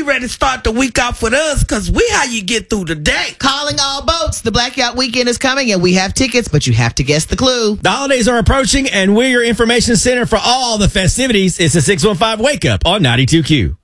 ready to start the week off with us because we how you get through the day. Calling all boats. The Blackout Weekend is coming and we have tickets, but you have to guess the clue. The holidays are approaching and we're your information center for all the festivities. It's a 615 Wake Up on 92Q.